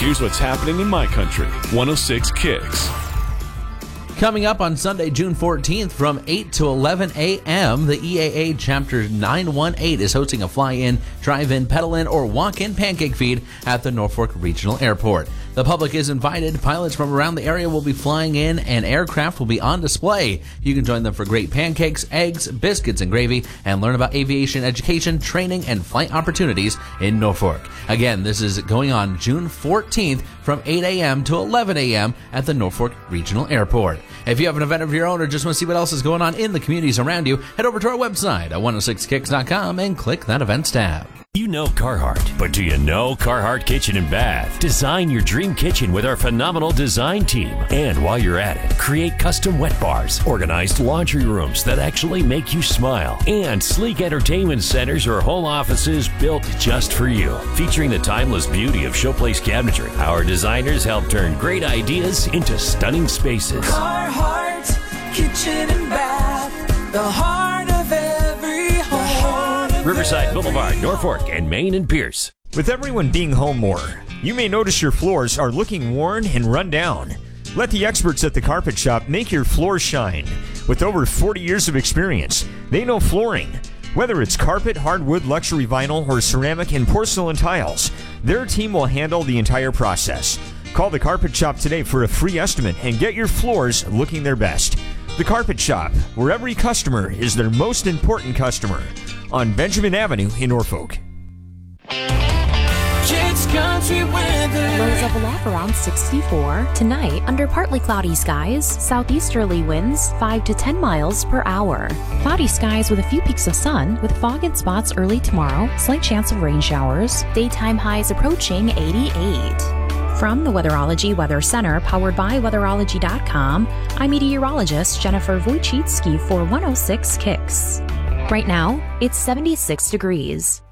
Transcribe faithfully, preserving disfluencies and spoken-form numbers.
here's what's happening in my country. one oh six Kicks. Coming up on Sunday, June fourteenth from eight to eleven a.m., the E A A Chapter nine one eight is hosting a fly-in, drive-in, pedal-in, or walk-in pancake feed at the Norfolk Regional Airport. The public is invited. Pilots from around the area will be flying in, and aircraft will be on display. You can join them for great pancakes, eggs, biscuits, and gravy, and learn about aviation education, training, and flight opportunities in Norfolk. Again, this is going on June fourteenth from eight a.m. to eleven a.m. at the Norfolk Regional Airport. If you have an event of your own or just want to see what else is going on in the communities around you, head over to our website at one oh six kicks dot com and click that events tab. You know Carhartt, but do you know Carhartt Kitchen and Bath? Design your dream kitchen with our phenomenal design team. And while you're at it, create custom wet bars, organized laundry rooms that actually make you smile, and sleek entertainment centers or whole offices built just for you. Featuring the timeless beauty of Showplace cabinetry, our designers help turn great ideas into stunning spaces. Carhartt Kitchen and Bath, the heart of every home. Riverside Boulevard, Norfolk, and Main and Pierce. With everyone being home more, you may notice your floors are looking worn and run down. Let the experts at the Carpet Shop make your floors shine. With over forty years of experience, they know flooring. Whether it's carpet, hardwood, luxury vinyl, or ceramic and porcelain tiles, their team will handle the entire process. Call the Carpet Shop today for a free estimate and get your floors looking their best. The Carpet Shop, where every customer is their most important customer. On Benjamin Avenue in Norfolk. Kids Country weather. Lows of a lap around sixty-four. Tonight, under partly cloudy skies, southeasterly winds five to ten miles per hour. Cloudy skies with a few peaks of sun, with fog in spots early tomorrow, slight chance of rain showers. Daytime highs approaching eighty-eight. From the Weatherology Weather Center, powered by weatherology dot com, I'm meteorologist Jennifer Wojcicki for one oh six Kicks. Right now, it's seventy-six degrees.